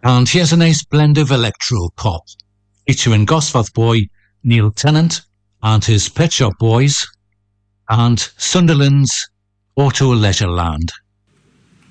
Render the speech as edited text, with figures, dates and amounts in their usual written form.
And here's a nice blend of electro pop, featuring Gosforth boy Neil Tennant and his Pet Shop Boys, and Sunderland's Auto Leisure Land.